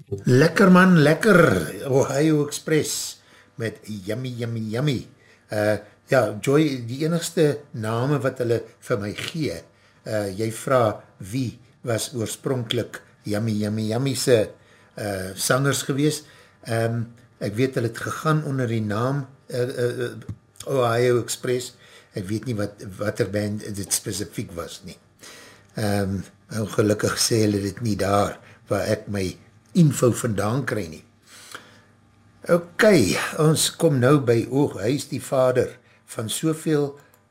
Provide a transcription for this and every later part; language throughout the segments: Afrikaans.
Lekker man, lekker. Ohio Express met Yummy, Yummy, Yummy. Ja, Joy, die enigste name wat hulle vir my gee, jy vraag wie was oorspronkelijk Yummy, Yummy, Yummy se sangers gewees. Ek weet hulle het gegaan onder die naam Ohio Express. Ek weet nie wat er band dit specifiek was nie. Ongelukkig sê hulle dit nie daar waar ek my info vandaan kry nie. Ok, ons kom nou by, hy is die vader van soveel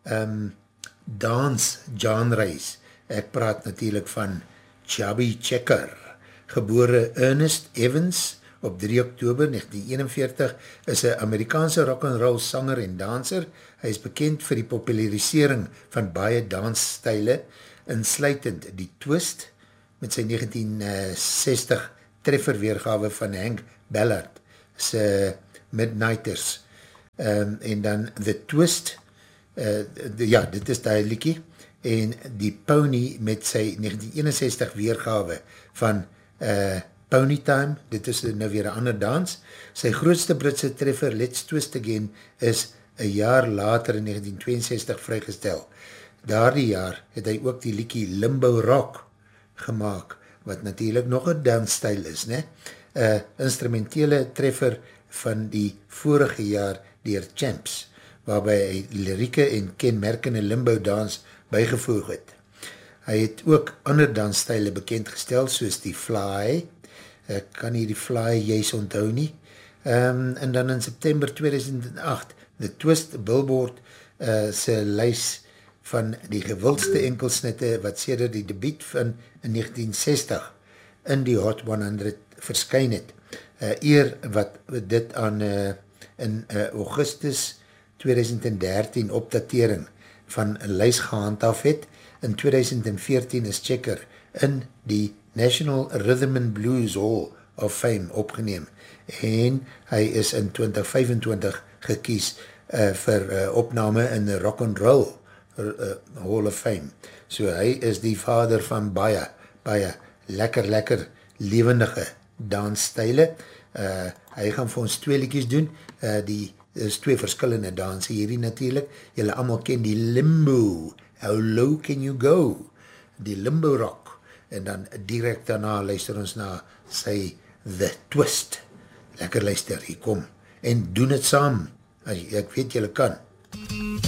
dans-genres. Ek praat natuurlijk van Chubby Checker, gebore Ernest Evans op 3 oktober 1941, is een Amerikaanse rock'n'roll sanger en danser. Hy is bekend vir die popularisering van baie dansstyle, insluitend die twist, met sy 1960 trefferweergawe van Hank Ballard, sy Midnighters, en dan The Twist, ja, dit is die liekie, en die Pony met sy 1961 weergawe van Pony Time, dit is nou weer een ander dans. Sy grootste Britse treffer, Let's Twist Again, is een jaar later in 1962 vrygestel. Daardie jaar het hy ook die liekie Limbo Rock gemaakt, wat natuurlijk nog een dansstijl is, ne? Instrumentele treffer van die vorige jaar deur Champs, waarby hy lirieke en kenmerkende limbo dans bygevoeg het. Hy het ook ander dansstyle bekendgestel, soos die Fly, ek kan nie die Fly juist onthou nie, en dan in September 2008, The Twist Billboard sy lys van die gewildste enkelsnitte wat sedert die debuut van in 1960 in die Hot 100 verskyn het. Eer wat dit aan in Augustus 2013 opdatering van een lys gehandhaaf het. In 2014 is Checker in die National Rhythm and Blues Hall of Fame opgeneem en hy is in 2025 gekies vir opname in die Rock and Roll Hall of Fame. So hy is die vader van baie lekker levendige dansstyle. Hy gaan vir ons 2 liedjies doen. Is 2 verskillende danse hierdie natuurlijk. Julle allemaal ken die limbo. How low can you go? Die limbo rock. En dan direct daarna luister ons na sy The Twist. Lekker luister, hier kom. En doen het saam. Ek weet julle kan.